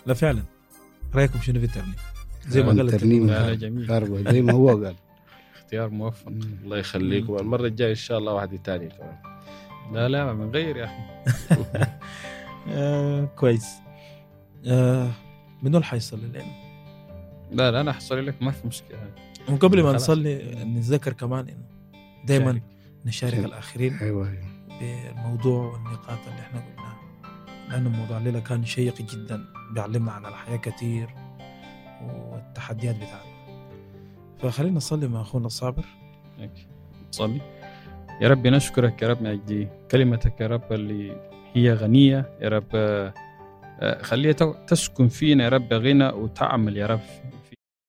لا فعلا. رايكم شنو في الترنيم؟ زي ما قال الترنيم لا جميل، كهرباء زي ما هو قال. اختيار موفق. الله يخليكم، المرة الجاية إن شاء الله واحد تاني كمان. لا من غير يا أخي. كويس. منو اللي حيصلي لنا؟ لا أنا حصلي لك ما في مشكلة. وقبل ما خلاص. نصلي نتذكر كمان إنه دائما شارك. نشارك شارك. الآخرين ايوه بالموضوع والنقاط اللي احنا قلناها، لأنه موضوع الليلة كان شيق جدا، بيعلمنا على الحياة كتير والتحديات بتاعتنا. فخلينا نصلي مع أخونا الصابر. صلي. يا رب نشكرك يا رب من أجل كلمتك يا رب اللي هي غنية يا رب، خليها تسكن فينا يا رب غنى وتعمل يا رب